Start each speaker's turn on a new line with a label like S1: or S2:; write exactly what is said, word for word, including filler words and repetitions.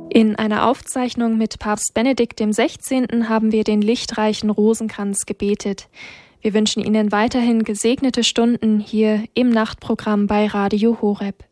S1: In einer Aufzeichnung mit Papst Benedikt der Sechzehnte haben wir den lichtreichen Rosenkranz gebetet. Wir wünschen Ihnen weiterhin gesegnete Stunden hier im Nachtprogramm bei Radio Horeb.